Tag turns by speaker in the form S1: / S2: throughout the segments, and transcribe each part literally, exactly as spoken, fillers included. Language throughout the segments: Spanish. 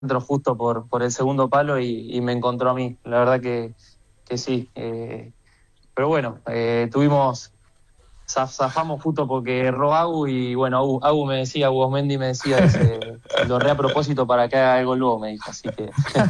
S1: entró justo por, por el segundo palo y, y me encontró a mí. La verdad que, que sí. Eh, pero bueno, eh, tuvimos, zafamos justo porque erró Agu y bueno, Agu, Agu me decía, Agu Osmendi me decía, dice, lo re a propósito para que haga algo luego, me dijo, así que...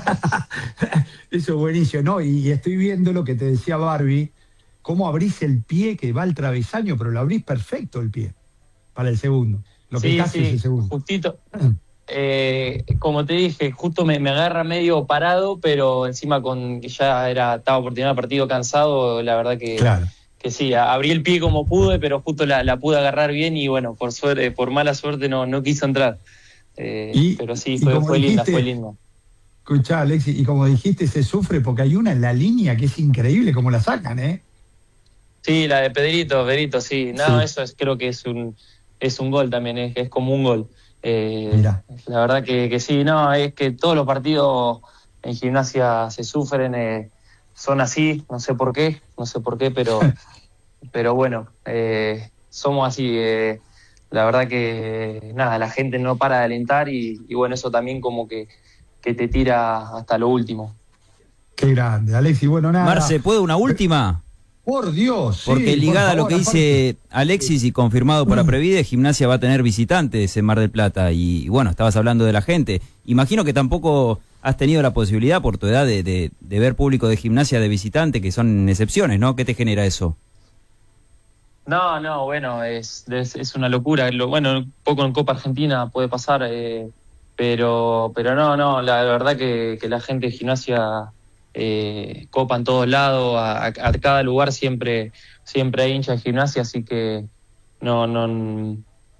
S2: Eso es buenísimo, ¿no? Y estoy viendo lo que te decía Barbie, cómo abrís el pie que va al travesaño, pero lo abrís perfecto el pie para el segundo. Lo que
S1: sí,
S2: casi
S1: sí,
S2: es el segundo.
S1: Justito. Eh, como te dije, justo me, me agarra medio parado, pero encima con que ya era, estaba por terminar el partido cansado, la verdad que,
S2: claro.
S1: que sí, abrí el pie como pude, pero justo la, la pude agarrar bien y bueno, por suerte, por mala suerte no, no quiso entrar. Eh,
S2: y,
S1: pero sí,
S2: y
S1: fue, fue
S2: dijiste,
S1: linda, fue linda.
S2: Escuchá, Alexis, y como dijiste, se sufre porque hay una en la línea que es increíble cómo la sacan, ¿eh?
S1: Sí, la de Pedrito, Pedrito, sí. No,
S2: sí.
S1: eso es, creo que es un, es un gol también, es, es como un gol. Eh,
S2: Mirá.
S1: La verdad que, que sí, no, es que todos los partidos en Gimnasia se sufren, eh, son así, no sé por qué, no sé por qué, pero, pero bueno, eh, somos así. Eh, la verdad que nada, la gente no para de alentar y, y bueno, eso también como que, que te tira hasta lo último.
S2: Qué grande, Alexis. Bueno, nada.
S3: Marce, ¿puedo una última?
S2: Por Dios,
S3: Porque
S2: sí,
S3: ligada
S2: por
S3: a lo que
S2: favor,
S3: dice Alexis y confirmado por Aprevide, Gimnasia va a tener visitantes en Mar del Plata. Y bueno, estabas hablando de la gente. Imagino que tampoco has tenido la posibilidad por tu edad de, de, de ver público de Gimnasia de visitante, que son excepciones, ¿no? ¿Qué te genera eso?
S1: No, no, bueno, es, es, es una locura. Lo, bueno, un poco en Copa Argentina puede pasar, eh, pero pero no, no, la, la verdad que, que la gente de Gimnasia eh, copa en todos lados, a, a, a cada lugar siempre siempre hay hinchas de Gimnasia, así que no, no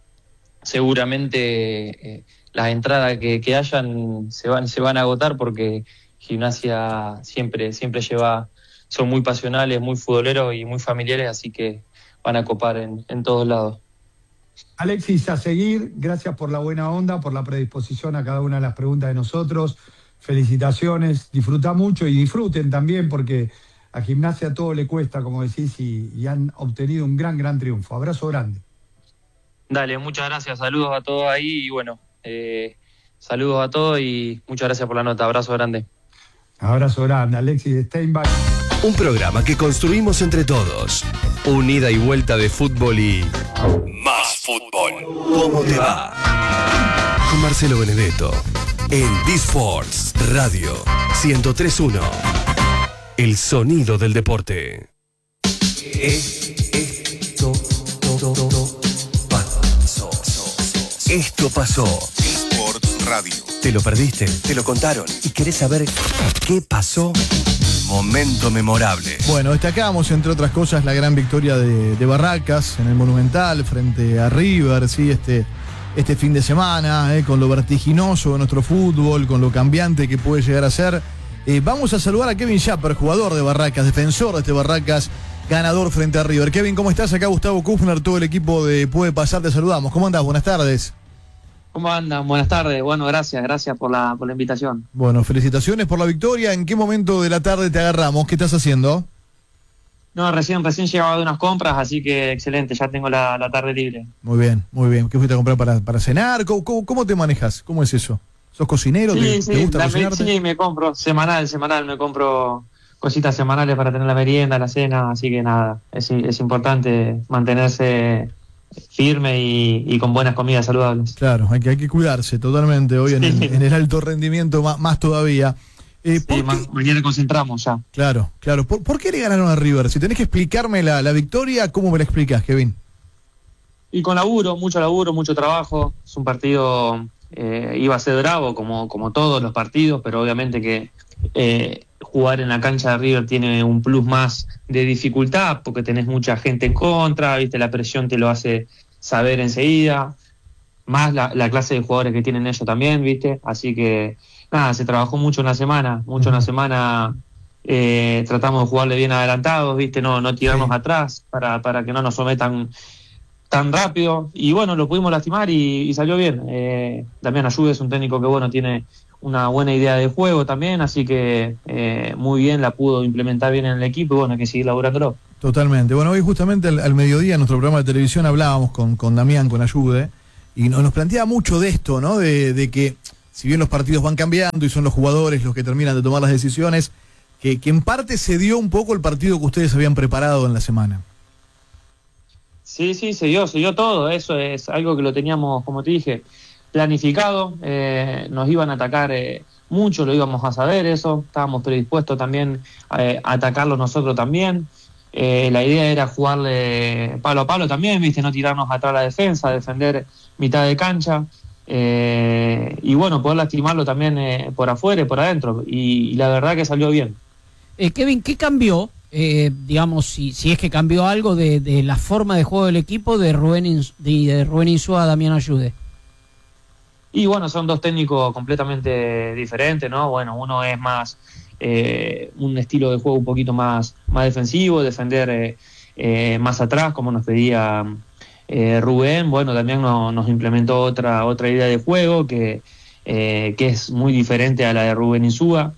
S1: seguramente eh, las entradas que, que hayan se van se van a agotar porque Gimnasia siempre siempre lleva, son muy pasionales, muy futboleros y muy familiares, así que van a copar en, en todos lados.
S2: Alexis, a seguir, gracias por la buena onda, por la predisposición a cada una de las preguntas de nosotros. Felicitaciones, disfruta mucho y disfruten también porque a Gimnasia todo le cuesta, como decís, y, y han obtenido un gran, gran triunfo. Abrazo grande.
S1: Dale, muchas gracias, saludos a todos ahí y bueno, eh, saludos a todos y muchas gracias por la nota, abrazo grande.
S2: Abrazo grande, Alexis Steinbach.
S4: Un programa que construimos entre todos. Unida y vuelta de fútbol y... más fútbol. ¿Cómo te va? Con Marcelo Benedetto. En D-Sports Radio ciento tres punto uno. El sonido del deporte. Esto pasó. Esto pasó.
S5: D-Sports Radio.
S4: ¿Te lo perdiste? ¿Te lo contaron? ¿Y querés saber qué pasó? Momento memorable.
S6: Bueno, destacamos, entre otras cosas, la gran victoria de, de Barracas en el Monumental frente a River, ¿sí? este, este fin de semana, eh, con lo vertiginoso de nuestro fútbol, con lo cambiante que puede llegar a ser. Eh, vamos a saludar a Kevin Schapper, jugador de Barracas, defensor de este Barracas, ganador frente a River. Kevin, ¿cómo estás? Acá Gustavo Kufner, todo el equipo de Puede Pasar, te saludamos. ¿Cómo andás? Buenas tardes.
S1: ¿Cómo andan? Buenas tardes. Bueno, gracias, gracias por la, por la invitación.
S6: Bueno, felicitaciones por la victoria. ¿En qué momento de la tarde te agarramos? ¿Qué estás haciendo?
S1: No, recién, recién llegaba de unas compras, así que excelente, ya tengo la, la tarde libre.
S6: Muy bien, muy bien. ¿Qué fuiste a comprar para, para cenar? ¿Cómo, cómo, cómo te manejas? ¿Cómo es eso? ¿Sos cocinero?
S1: Sí,
S6: ¿Te,
S1: sí,
S6: ¿te gusta
S1: la,
S6: cocinarte?
S1: sí, me compro, semanal, semanal, me compro cositas semanales para tener la merienda, la cena, así que nada, es, es importante mantenerse firme y, y con buenas comidas saludables.
S6: Claro, hay que, hay que cuidarse totalmente hoy en,
S1: Sí.
S6: el, en el alto rendimiento, más, más todavía. Eh,
S1: Sí, ma- mañana concentramos ya.
S6: Claro, claro. ¿Por, ¿Por qué le ganaron a River? Si tenés que explicarme la, la victoria, ¿cómo me la explicás, Kevin?
S1: Y con laburo, mucho laburo, mucho trabajo. Es un partido, eh, iba a ser bravo como, como todos los partidos, pero obviamente que eh, jugar en la cancha de River tiene un plus más de dificultad porque tenés mucha gente en contra, viste, la presión te lo hace saber enseguida, más la, la clase de jugadores que tienen ellos también, viste, así que nada, se trabajó mucho una semana, mucho una semana. Eh, tratamos de jugarle bien adelantados, viste, no, no tirarnos
S6: Sí.
S1: atrás para, para que no nos sometan tan rápido, y bueno, lo pudimos lastimar y, y salió bien. Eh, Damián Ayude es un técnico que bueno, tiene una buena idea de juego también, así que eh, muy bien, la pudo implementar bien en el equipo y bueno, hay que seguir laburándolo.
S6: Totalmente. Bueno, hoy justamente al, al mediodía en nuestro programa de televisión hablábamos con, con Damián, con Ayude, y nos, nos planteaba mucho de esto, ¿no? De, de que si bien los partidos van cambiando y son los jugadores los que terminan de tomar las decisiones, que, que en parte se dio un poco el partido que ustedes habían preparado en la semana.
S1: Sí, sí, se dio, se dio todo. Eso es algo que lo teníamos, como te dije, planificado. Eh, nos iban a atacar eh, mucho, lo íbamos a saber eso. Estábamos predispuestos también eh, a atacarlo nosotros también. Eh, la idea era jugarle palo a palo también, viste, no tirarnos atrás a la defensa, defender mitad de cancha. Eh, y bueno, poder lastimarlo también eh, por afuera y por adentro. Y, y la verdad que salió bien.
S7: Eh, Kevin, ¿qué cambió? Eh, digamos, si, si es que cambió algo de, de la forma de juego del equipo de Rubén, Ins- de, de Rubén Insúa a Damián Ayude.
S1: Y bueno, son dos técnicos completamente diferentes, ¿no? Bueno, uno es más eh, un estilo de juego un poquito más, más defensivo, defender eh, eh, más atrás, como nos pedía eh, Rubén. Bueno, también no, nos implementó otra otra idea de juego que, eh, que es muy diferente a la de Rubén Insúa.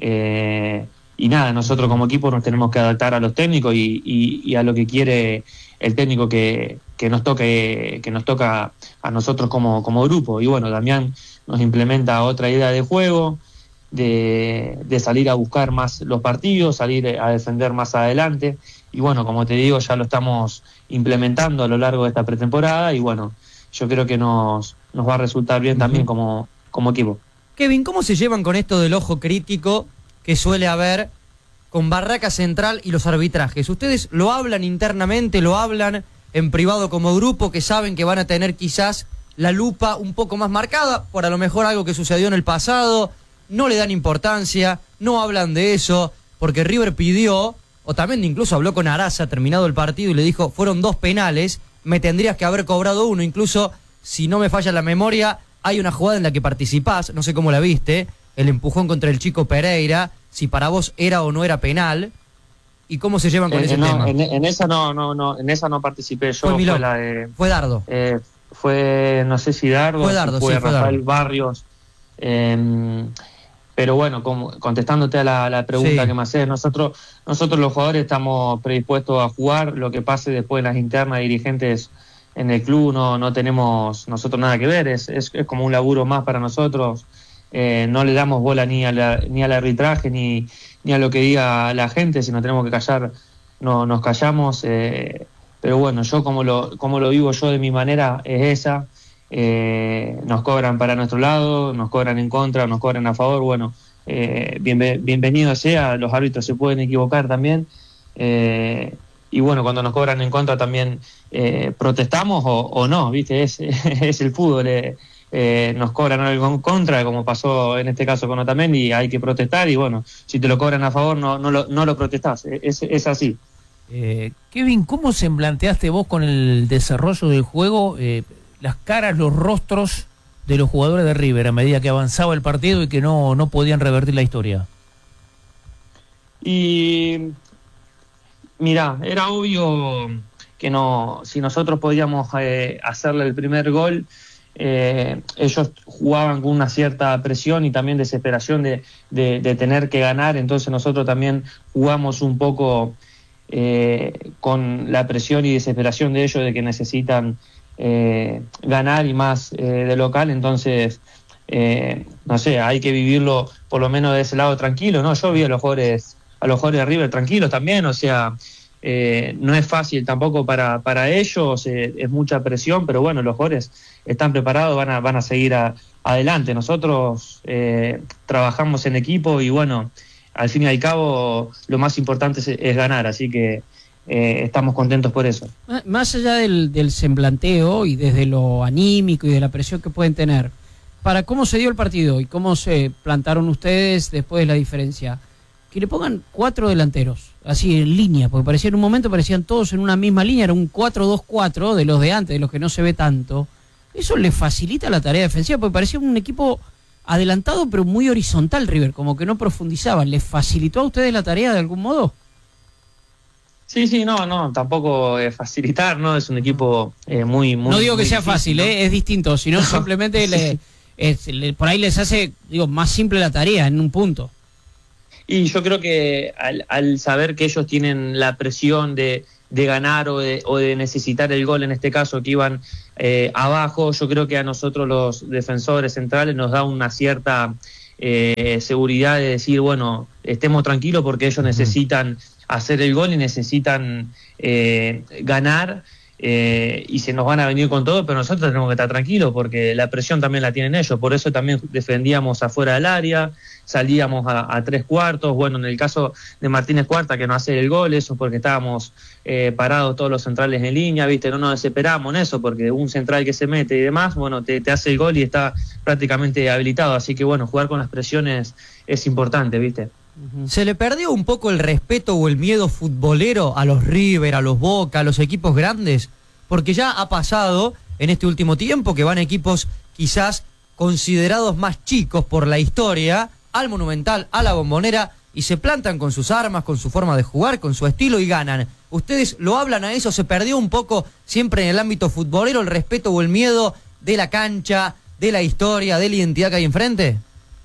S1: Eh, y nada, nosotros como equipo nos tenemos que adaptar a los técnicos y, y, y a lo que quiere el técnico que, que nos toque, que nos toca a nosotros como, como grupo. Y bueno, Damián nos implementa otra idea de juego, de, de salir a buscar más los partidos, salir a defender más adelante. Y bueno, como te digo, ya lo estamos implementando a lo largo de esta pretemporada y bueno, yo creo que nos, nos va a resultar bien también como, como equipo.
S8: Kevin, ¿cómo se llevan con esto del ojo crítico que suele haber con Barraca Central y los arbitrajes? ¿Ustedes lo hablan internamente, lo hablan en privado como grupo, que saben que van a tener quizás la lupa un poco más marcada por a lo mejor algo que sucedió en el pasado? No le dan importancia, no hablan de eso, porque River pidió, o también incluso habló con Araza terminado el partido y le dijo, fueron dos penales, me tendrías que haber cobrado uno, incluso si no me falla la memoria, hay una jugada en la que participás, no sé cómo la viste, el empujón contra el Chico Pereira, si para vos era o no era penal, y cómo se llevan con
S1: Eh,
S8: ese
S1: no,
S8: tema.
S1: En, en esa no, no, no, en esa no participé yo,
S8: Fue
S1: fue,
S8: Milón.
S1: la de,
S8: Fue Dardo.
S1: eh, fue no sé si Dardo,
S8: Fue Dardo,
S1: si fue
S8: sí, fue
S1: Rafael
S8: Dardo.
S1: Barrios. Eh, pero bueno, como, contestándote a la, la pregunta
S8: Sí.
S1: que me haces, nosotros, nosotros los jugadores estamos predispuestos a jugar, lo que pase después en las internas dirigentes en el club no, no tenemos nosotros nada que ver, es, es, es como un laburo más para nosotros. Eh, no le damos bola ni, a la, ni al arbitraje ni, ni a lo que diga la gente, si nos tenemos que callar no, nos callamos, eh, pero bueno, yo como lo, como lo vivo yo de mi manera es esa. Eh, nos cobran para nuestro lado, nos cobran en contra, nos cobran a favor, bueno, eh, bienve, bienvenido sea, los árbitros se pueden equivocar también, eh, y bueno, cuando nos cobran en contra también eh, protestamos o, o no, viste, es, es el fútbol, eh, eh, nos cobran algo en contra, como pasó en este caso con Otamendi, y hay que protestar, y bueno, si te lo cobran a favor no, no, lo, no lo protestás, es, es así.
S9: Eh, Kevin, ¿cómo semblanteaste vos con el desarrollo del juego eh, las caras, los rostros de los jugadores de River a medida que avanzaba el partido y que no, no podían revertir la historia?
S1: Y mirá, era obvio que no, si nosotros podíamos eh, hacerle el primer gol, eh, ellos jugaban con una cierta presión y también desesperación de, de, de tener que ganar, entonces nosotros también jugamos un poco eh, con la presión y desesperación de ellos de que necesitan eh, ganar y más eh, de local, entonces eh, no sé, hay que vivirlo por lo menos de ese lado tranquilo, ¿no? Yo vi a los jugadores, a los jugadores de River tranquilos también, o sea, eh, no es fácil tampoco para, para ellos, eh, es mucha presión, pero bueno, los jugadores están preparados, van a, van a seguir a, adelante. Nosotros eh, trabajamos en equipo y bueno, al fin y al cabo lo más importante es, es ganar, así que eh, estamos contentos por eso.
S7: Más allá del, del semblanteo y desde lo anímico y de la presión que pueden tener, para cómo se dio el partido y cómo se plantaron ustedes después de la diferencia, que le pongan cuatro delanteros, así en línea, porque parecía en un momento, parecían todos en una misma línea, era un cuatro dos cuatro de los de antes, de los que no se ve tanto. Eso le facilita la tarea defensiva, porque parecía un equipo adelantado, pero muy horizontal River, como que no profundizaba. ¿Les facilitó a ustedes la tarea de algún modo?
S1: Sí, sí, no, no, tampoco es facilitar, ¿no? Es un equipo eh, muy, muy...
S7: No digo que
S1: muy
S7: sea
S1: difícil,
S7: fácil,
S1: ¿no?
S7: ¿eh? Es distinto, sino simplemente
S1: Sí.
S7: le, es, le, por ahí les hace, digo, más simple la tarea en un punto.
S1: Y yo creo que al, al saber que ellos tienen la presión de, de ganar o de, o de necesitar el gol, en este caso que iban eh, abajo, yo creo que a nosotros los defensores centrales nos da una cierta eh, seguridad de decir, bueno, estemos tranquilos porque ellos necesitan hacer el gol y necesitan eh, ganar. Eh, y se nos van a venir con todo, pero nosotros tenemos que estar tranquilos porque la presión también la tienen ellos, por eso también defendíamos afuera del área, salíamos a, a tres cuartos, bueno, en el caso de Martínez Cuarta que no hace el gol, eso porque estábamos eh, parados todos los centrales en línea, viste, no nos desesperamos en eso, porque un central que se mete y demás, bueno, te, te hace el gol y está prácticamente habilitado, así que bueno, jugar con las presiones es importante, viste.
S8: ¿Se le perdió un poco el respeto o el miedo futbolero a los River, a los Boca, a los equipos grandes? Porque ya ha pasado en este último tiempo que van equipos quizás considerados más chicos por la historia al Monumental, a la Bombonera, y se plantan con sus armas, con su forma de jugar, con su estilo y ganan. ¿Ustedes lo hablan a eso? ¿Se perdió un poco siempre en el ámbito futbolero el respeto o el miedo de la cancha, de la historia, de la identidad que hay enfrente?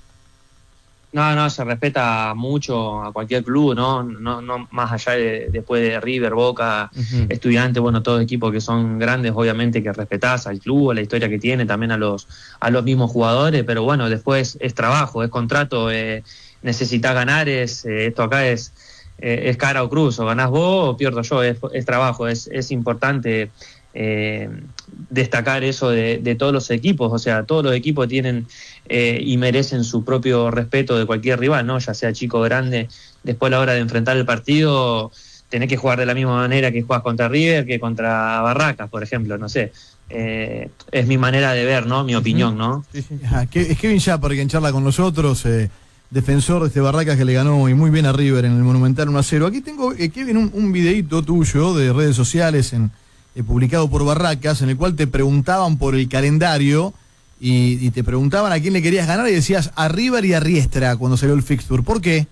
S1: No, no, se respeta mucho a cualquier club, ¿no? No, no más allá de después de River, Boca, uh-huh. Estudiantes, bueno, todos equipos que son grandes, obviamente que respetás al club, a la historia que tiene, también a los a los mismos jugadores, pero bueno, después es trabajo, es contrato, eh, necesitas ganar, es eh, esto acá es eh, es cara o cruz, o ganás vos o pierdo yo, es, es trabajo, es, es importante eh, destacar eso de, de todos los equipos, o sea, todos los equipos tienen eh, y merecen su propio respeto de cualquier rival, ¿no? Ya sea chico o grande, después a la hora de enfrentar el partido tenés que jugar de la misma manera que jugás contra River que contra Barracas, por ejemplo, no sé. Eh, es mi manera de ver, ¿no? Mi opinión, ¿no?
S6: Sí, sí. Ajá, es Kevin Schapper quien charla con nosotros, eh, defensor de este Barracas que le ganó y muy bien a River en el Monumental uno a cero. Aquí tengo, eh, Kevin, un, un videíto tuyo de redes sociales en, eh, publicado por Barracas, en el cual te preguntaban por el calendario y, y te preguntaban a quién le querías ganar y decías a River y a Riestra cuando salió el fixture. ¿Por qué?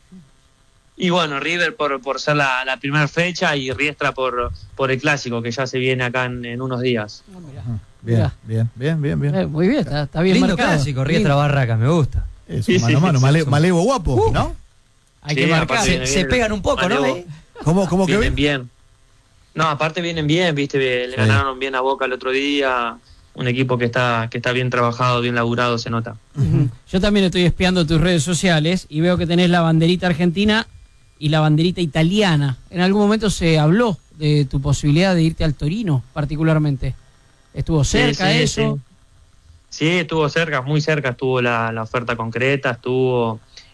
S1: Y bueno, River por, por ser la, la primera fecha y Riestra por, por el clásico que ya se viene acá en, en unos días.
S7: Oh, mirá.
S6: Bien,
S7: Mirá.
S6: bien, bien, bien, bien.
S7: Eh, muy bien, está, está bien
S8: Lindo
S7: marcado.
S8: clásico, Riestra Barracas, me gusta.
S6: Eso,
S1: Sí,
S6: mano a
S1: sí,
S6: mano,
S1: sí,
S6: male-
S1: sí.
S6: malevo guapo,
S7: Uh.
S6: ¿no?
S7: Hay
S1: Sí,
S7: que marcar.
S1: aparte
S8: Se,
S1: viene
S8: se
S1: bien.
S8: pegan un poco, ¿no?
S1: Malevo.
S8: Ahí.
S6: ¿Cómo, cómo
S1: Vienen
S6: Kevin?
S1: bien. No, aparte vienen bien, viste, le
S6: Sí.
S1: ganaron bien a Boca el otro día, un equipo que está que está bien trabajado, bien laburado, se nota.
S7: Ujú. Yo también estoy espiando tus redes sociales y veo que tenés la banderita argentina y la banderita italiana. En algún momento se habló de tu posibilidad de irte al Torino, particularmente. ¿Estuvo cerca
S1: Sí, sí,
S7: eso?
S1: Sí. Sí, estuvo cerca, muy cerca estuvo la, la oferta concreta, estuvo...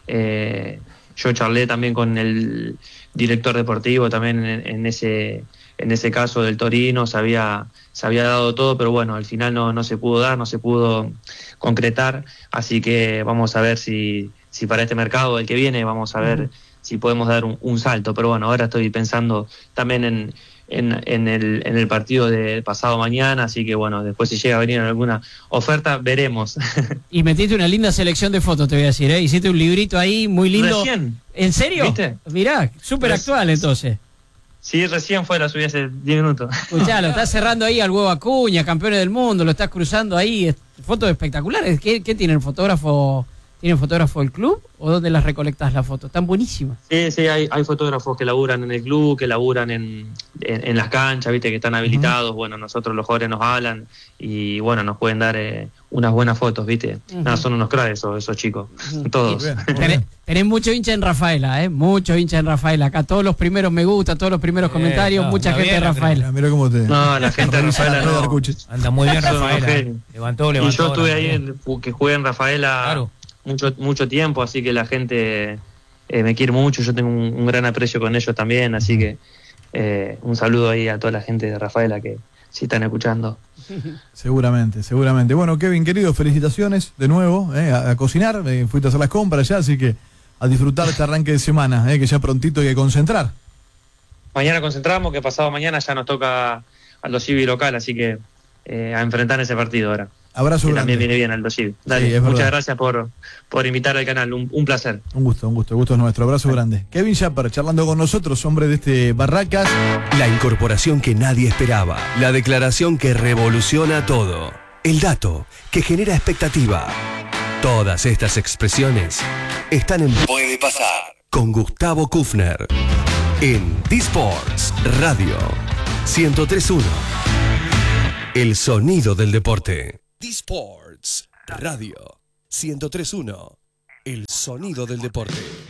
S1: Eh, yo charlé también con el director deportivo también en, en ese en ese caso del Torino, se había, se había dado todo, pero bueno, al final no, no se pudo dar, no se pudo concretar, así que vamos a ver si, si para este mercado, el que viene, vamos a ver uh-huh. si podemos dar un, un salto, pero bueno, ahora estoy pensando también en, en, en, el, en el partido de pasado mañana, así que bueno, después si llega a venir alguna oferta, veremos.
S7: Y metiste una linda selección de fotos, te voy a decir, ¿eh? Hiciste un librito ahí muy lindo.
S1: Recién.
S7: ¿En serio?
S1: ¿Viste?
S7: Mirá, súper
S1: Res-
S7: actual entonces.
S1: Sí, recién fue, la subí hace diez minutos.
S7: Escuchá, lo estás cerrando ahí al huevo Acuña, campeones del mundo, lo estás cruzando ahí, es- fotos espectaculares. ¿Qué, qué tiene el fotógrafo? ¿Tiene el fotógrafo del club o dónde las recolectas las fotos? Están buenísimas.
S1: Sí, sí, hay, hay fotógrafos que laburan en el club, que laburan en, en, en las canchas, viste, que están habilitados. Uh-huh. Bueno, nosotros los jóvenes nos hablan y bueno, nos pueden dar eh, unas buenas fotos, viste. Uh-huh. Nada, son unos cracks esos, esos chicos, uh-huh. todos.
S6: Bien,
S7: tenés, tenés mucho hincha en Rafaela, ¿eh? Mucho hincha en Rafaela. Acá todos los primeros me gusta, todos los primeros
S9: Bien,
S7: comentarios,
S9: no,
S7: mucha
S9: está
S7: gente
S9: bien,
S7: de Rafaela.
S6: Ah, mira cómo te...
S1: No, la gente de Rafaela no.
S9: Anda muy bien
S1: Son unos
S9: Rafaela.
S1: genios.
S9: Levantó, levantó.
S1: Y yo estuve
S9: ahora,
S1: ahí,
S9: bien.
S1: en, que jugué en Rafaela
S9: Claro.
S1: mucho mucho tiempo, así que la gente eh, me quiere mucho, yo tengo un, un gran aprecio con ellos también, así que eh, un saludo ahí a toda la gente de Rafaela que si están escuchando.
S6: Seguramente, seguramente. Bueno, Kevin, querido, felicitaciones de nuevo, eh, a, a cocinar, eh, fuiste a hacer las compras ya, así que a disfrutar este arranque de semana, eh, que ya prontito hay que concentrar.
S1: Mañana concentramos, que pasado mañana ya nos toca Aldo Civi local, así que eh, a enfrentar ese partido ahora.
S6: Abrazo
S1: Que
S6: grande.
S1: también viene bien Aldo Civi. Dale,
S6: Sí, es
S1: muchas
S6: verdad.
S1: gracias por, por invitar al canal, un, un placer.
S6: Un gusto, un gusto, el gusto es nuestro. Abrazo grande. Kevin Schapper, charlando con nosotros, hombre de este Barracas.
S4: La incorporación que nadie esperaba. La declaración que revoluciona todo. El dato que genera expectativa. Todas estas expresiones están en Puede Pasar con Gustavo Kufner. en D-Sports Radio ciento tres punto uno. El sonido del deporte. D-Sports Radio ciento tres punto uno. El sonido del deporte.